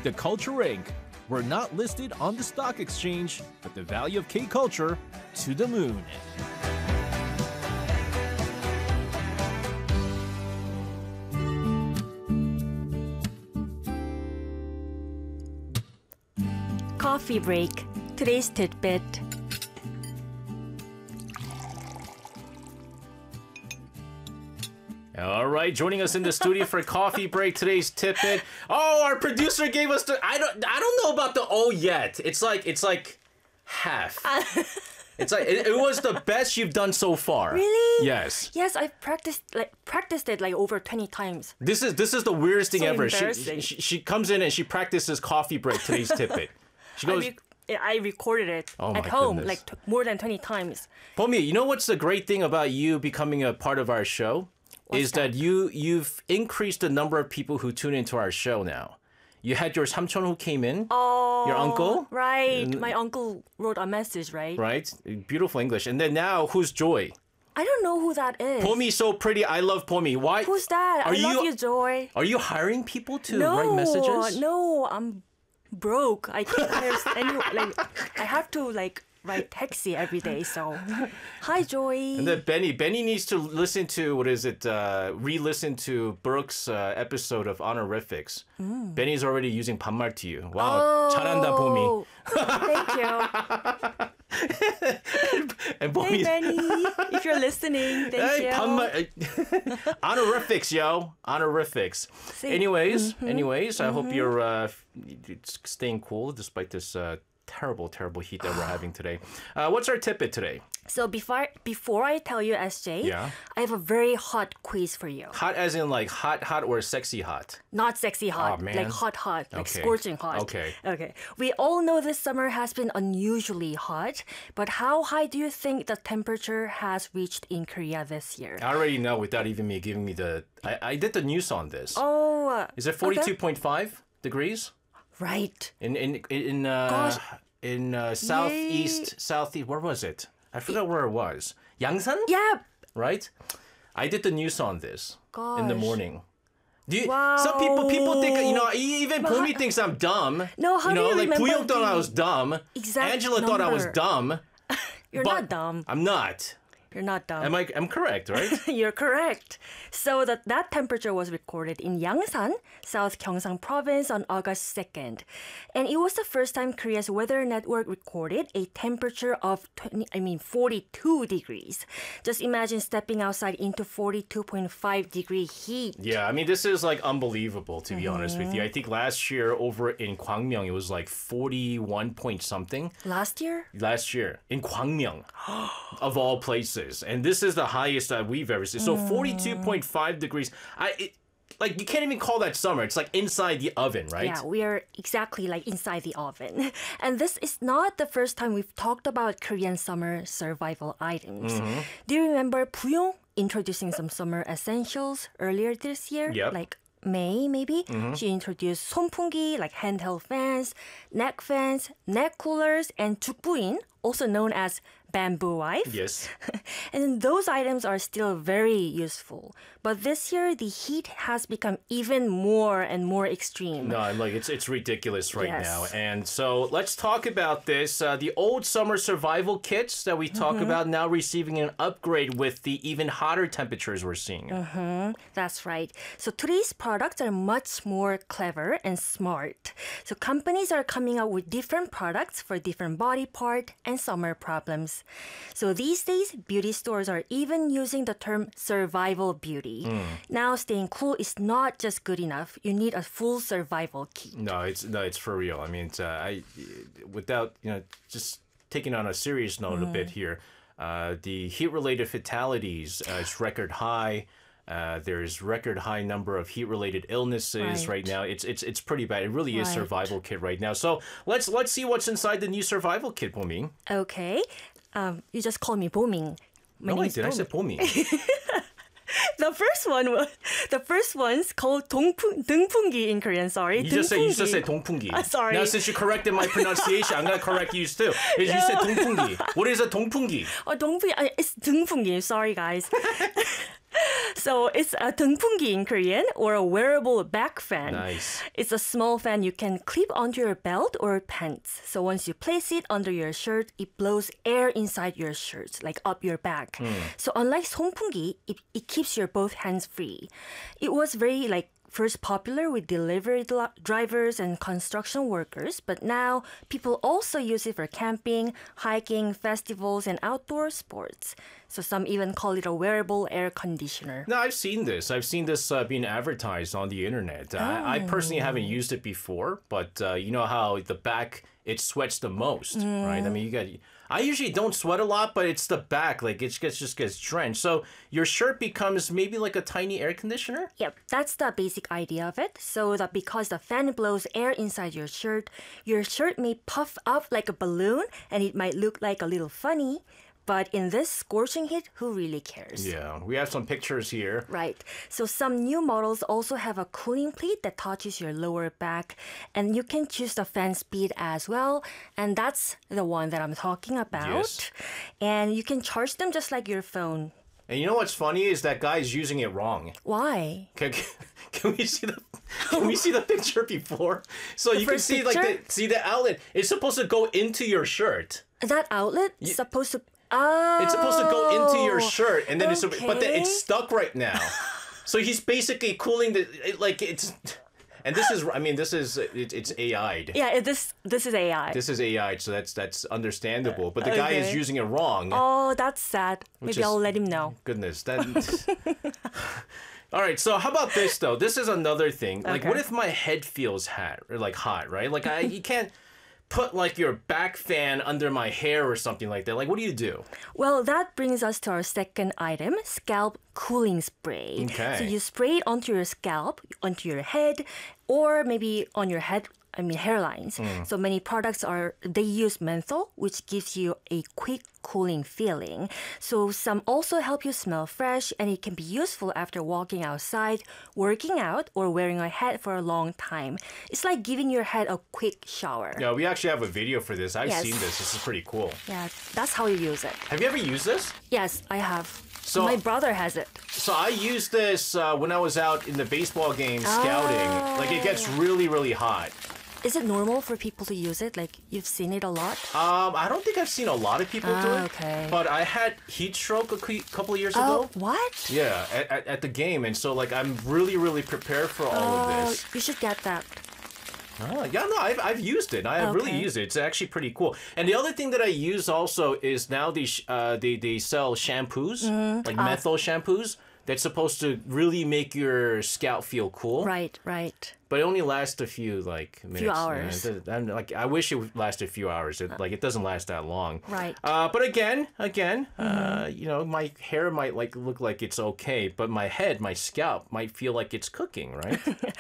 The Culture Inc. We're not listed on the stock exchange, but the value of K-culture to the moon. Coffee break. Today's tidbit. All right, joining us in the studio for coffee break, today's tidbit. Oh, our producer gave us the. I don't know about the O yet. It's like half. It's like it was the best you've done so far. Really? Yes. Yes, I've practiced it like over 20 times. This is the weirdest thing So ever. embarrassing. She comes in and she practices coffee break, today's tidbit. She goes. I recorded it Oh at my home goodness. like more than 20 times. Pomi, you know what's the great thing about you becoming a part of our show? What's is that you've increased the number of people who tune into our show now. You had your 삼촌 who came in, your uncle, Right. My uncle wrote a message, right? right? Beautiful English. And then now, who's Joy? I don't know who that is. Pomi so pretty. I love Pomi. Why? Who's that? I love you, Joy. Are you hiring people to No, write messages? No, I'm broke. I can't hire anyone. Like, I have to write taxi every day. So, hi, Joy. And then Benny needs to listen to, re-listen to Brooke's epised of Honorifics. Benny's already using 반말 to you. Wow, 잘한다, Pomi. Thank you. And Hey, Pomi, Benny, if you're listening, thank you. 반말, honorifics, yo, honorifics. See? Anyways, I hope you're staying cool despite this terrible heat that we're having today. What's our tidbit today? So before I tell you, SJ, Yeah. I have a very hot quiz for you. Hot as in like hot or sexy hot? Not sexy hot, Oh, man. like hot, like Okay. scorching hot. Okay. We all know this summer has been unusually hot, but how high do you think the temperature has reached in Korea this year? I already know without even me giving me the... I did the news on this. Oh, Is it 42.5 degrees? right. In southeast, where was it? I forgot where it was. Yangsan? Yeah. Right? I did the news on this in the Gosh. morning. Wow. Some people think, even Bhumi thinks I'm dumb. No, how do you like remember Puyong thought I the was dumb. exact Angela thought I was number? dumb. You're but not dumb. I'm not. You're not dumb. I'm correct, right? You're correct. So that temperature was recorded in Yangsan, South Gyeongsang Province on August 2nd. And it was the first time Korea's weather network recorded a temperature of 42 degrees. Just imagine stepping outside into 42.5 degree heat. Yeah, this is like unbelievable, to be honest with you. Mm-hmm. I think last year over in Gwangmyeong, it was like 41 point something. Last year? Last year in Gwangmyeong, of all places. And this is the highest that we've ever seen. So 42.5 degrees. You can't even call that summer. It's like inside the oven, right? Yeah, we are exactly like inside the oven. And this is not the first time we've talked about Korean summer survival items. Mm-hmm. Do you remember Puyong introducing some summer essentials earlier this year? Yep. Like May, maybe? She introduced sonpungi, like handheld fans, neck coolers, and 죽부인, also known as bamboo wife. Yes. And those items are still very useful. But this year, the heat has become even more and more extreme. No, it's ridiculous right Yes. now. And so let's talk about this. The old summer survival kits that we talk about now receiving an upgrade with the even hotter temperatures we're seeing. That's right. So today's products are much more clever and smart. So companies are coming out with different products for different body part and summer problems. So these days, beauty stores are even using the term survival beauty. Now, staying cool is not just good enough. You need a full survival kit. No, it's for real. Without just taking on a serious note a bit here, the heat-related fatalities is record high. There's record high number of heat-related illnesses right now. It's pretty bad. It really is Right. survival kit right now. So let's see what's inside the new survival kit, Pomi. Okay. You just call me Boming. My No, name I is did. I said Boming. Pomi. The first one's called 등풍기 in Korean. Sorry, You just said 동풍기. Sorry. Now since you corrected my pronunciation, I'm gonna correct you too. You said 동풍기. What is a 동풍기? 동풍기. It's 등풍기. Sorry, guys. So it's a 동풍기 in Korean, or a wearable back fan. Nice. It's a small fan you can clip onto your belt or pants. So once you place it under your shirt, it blows air inside your shirt, like up your back. So unlike 송풍기, it keeps your both hands free. It was very first popular with delivery drivers and construction workers, but now people also use it for camping, hiking, festivals, and outdoor sports. So some even call it a wearable air conditioner. No, I've seen this. I've seen this being advertised on the internet. I personally haven't used it before, but you know how the back, it sweats the most, right? I mean, I usually don't sweat a lot, but it's the back, like it just gets drenched. So your shirt becomes maybe like a tiny air conditioner? Yep, that's the basic idea of it. So that because the fan blows air inside your shirt may puff up like a balloon and it might look like a little funny. But in this scorching heat, who really cares? Yeah, we have some pictures here. Right. So some new models also have a cooling plate that touches your lower back. And you can choose the fan speed as well. And that's the one that I'm talking about. Yes. And you can charge them just like your phone. And you know what's funny is that guy's using it wrong. Why? Can we see the picture before? So you can first see picture? the outlet. It's supposed to go into your shirt. That outlet is supposed to... It's supposed to go into your shirt, and then but then Okay. it's stuck right now. So he's basically cooling and this is it's AI'd. Yeah, this is AI. This is AI, so that's understandable. But the guy is Okay. using it wrong. Oh, that's sad. Maybe is- I'll let him know. Goodness, that. All right, so how about this though? This is another thing. Like, Okay. what if my head feels hot, right? Like you can't put like your back fan under my hair or something like that. Like, what do you do? Well, that brings us to our second item, scalp cooling spray. Okay. So you spray it onto your scalp, onto your head, or maybe on your hairlines. So many products they use menthol, which gives you a quick cooling feeling. So some also help you smell fresh, and it can be useful after walking outside, working out, or wearing a hat for a long time. It's like giving your head a quick shower. Yeah, we actually have a video for this. I've Yes. seen this. This is pretty cool. Yeah, that's how you use it. Have you ever used this? Yes, I have. So- My brother has it. So I used this when I was out in the baseball game scouting. Like, it gets really, really hot. Is it normal for people to use it? Like, you've seen it a lot? I don't think I've seen a lot of people do it. Okay. But I had heat stroke a couple of years Oh, ago. what? Yeah, at the game, and so like I'm really, really prepared for all of this. You should get that. Yeah, no, I've used it. I have really Okay. used it. It's actually pretty cool. And the other thing that I use also is now they sell shampoos, like menthol shampoos, that's supposed to really make your scalp feel cool. Right, right. But it only lasts a few minutes. hours. I'm like, I wish it would last a few hours. It doesn't last that long. Right. But again, you know, my hair might look like it's okay, but my scalp might feel like it's cooking, right?